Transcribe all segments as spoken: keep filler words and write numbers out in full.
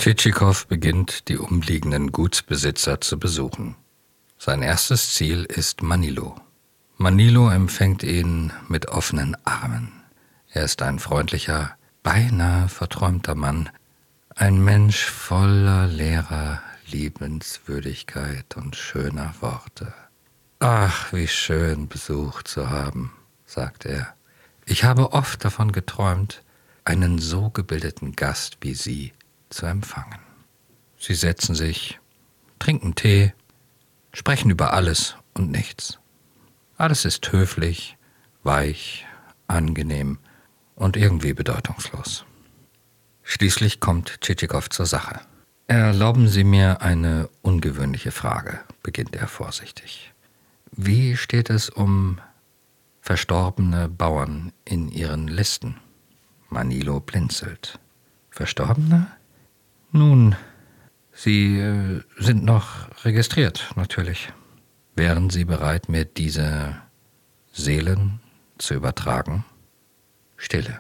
Tschitschikow beginnt, die umliegenden Gutsbesitzer zu besuchen. Sein erstes Ziel ist Manilo. Manilo empfängt ihn mit offenen Armen. Er ist ein freundlicher, beinahe verträumter Mann, ein Mensch voller leerer Liebenswürdigkeit und schöner Worte. »Ach, wie schön, Besuch zu haben«, sagt er. »Ich habe oft davon geträumt, einen so gebildeten Gast wie Sie zu empfangen.« Sie setzen sich, trinken Tee, sprechen über alles und nichts. Alles ist höflich, weich, angenehm und irgendwie bedeutungslos. Schließlich kommt Tschitschikow zur Sache. »Erlauben Sie mir eine ungewöhnliche Frage«, beginnt er vorsichtig. »Wie steht es um verstorbene Bauern in Ihren Listen?« Manilo blinzelt. »Verstorbene? Nun, sie äh, sind noch registriert, natürlich. Wären Sie bereit, mir diese Seelen zu übertragen?« Stille.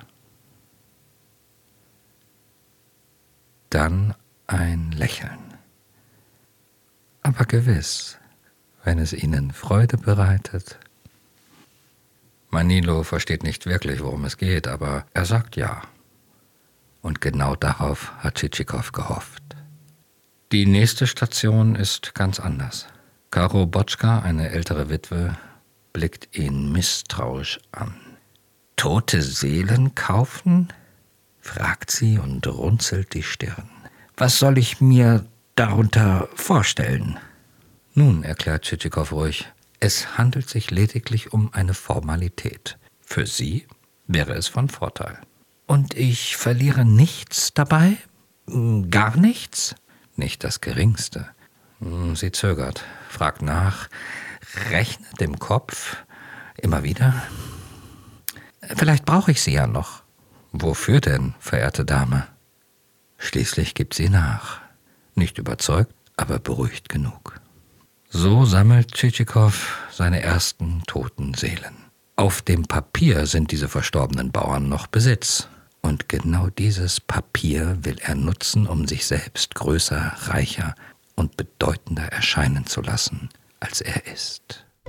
Dann ein Lächeln. »Aber gewiss, wenn es Ihnen Freude bereitet.« Manilo versteht nicht wirklich, worum es geht, aber er sagt ja. Und genau darauf hat Tschitschikow gehofft. Die nächste Station ist ganz anders. Karo Botschka, eine ältere Witwe, blickt ihn misstrauisch an. »Tote Seelen kaufen?« fragt sie und runzelt die Stirn. »Was soll ich mir darunter vorstellen?« »Nun«, erklärt Tschitschikow ruhig, »es handelt sich lediglich um eine Formalität. Für Sie wäre es von Vorteil.« »Und ich verliere nichts dabei? Gar nichts?« »Nicht das Geringste.« Sie zögert, fragt nach, rechnet im Kopf, immer wieder. »Vielleicht brauche ich Sie ja noch.« »Wofür denn, verehrte Dame?« Schließlich gibt sie nach. Nicht überzeugt, aber beruhigt genug. So sammelt Tschitschikow seine ersten toten Seelen. Auf dem Papier sind diese verstorbenen Bauern noch Besitz. Und genau dieses Papier will er nutzen, um sich selbst größer, reicher und bedeutender erscheinen zu lassen, als er ist.